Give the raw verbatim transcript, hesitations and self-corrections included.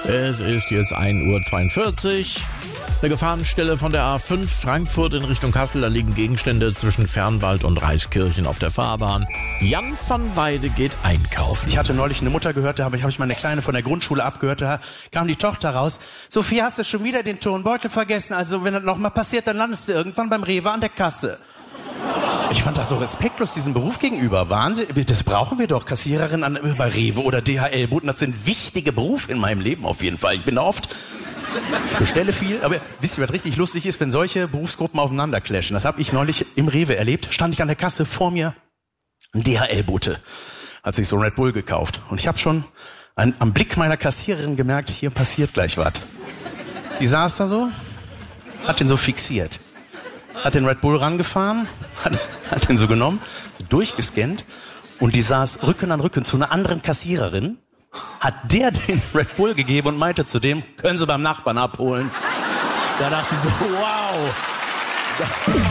Es ist jetzt ein Uhr zweiundvierzig. Eine Gefahrenstelle von der A fünf Frankfurt in Richtung Kassel. Da liegen Gegenstände zwischen Fernwald und Reiskirchen auf der Fahrbahn. Jan van Weide geht einkaufen. Ich hatte neulich eine Mutter gehört, da habe ich, hab ich meine Kleine von der Grundschule abgehört, da kam die Tochter raus. Sophie, hast du schon wieder den Turnbeutel vergessen? Also wenn das noch mal passiert, dann landest du irgendwann beim Rewe an der Kasse. Ich fand das so respektlos diesem Beruf gegenüber. Wahnsinn, das brauchen wir doch. Kassiererin an, bei Rewe oder D H L-Boten, das sind wichtige Berufe in meinem Leben auf jeden Fall. Ich bin da oft... Ich bestelle viel, aber wisst ihr, was richtig lustig ist, wenn solche Berufsgruppen aufeinander clashen? Das habe ich neulich im Rewe erlebt. Stand ich an der Kasse, vor mir ein D H L-Bote, hat sich so ein Red Bull gekauft. Und ich habe schon an, am Blick meiner Kassiererin gemerkt, hier passiert gleich was. Die saß da so, hat den so fixiert, hat den Red Bull rangefahren, hat, hat den so genommen, durchgescannt und die saß Rücken an Rücken zu einer anderen Kassiererin. Hat der den Red Bull gegeben und meinte zu dem, können Sie beim Nachbarn abholen. Da dachte ich so, wow.